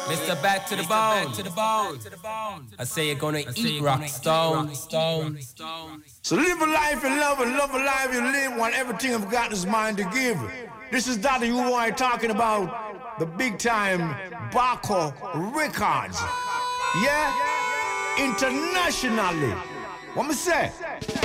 Mr. Back to the bone. I say you're gonna eat rock stone. So live a life you love and love a life you live while everything I've got is mine to give. This is Daddy UI talking about the big time Baco Records. Yeah? Internationally. What me say?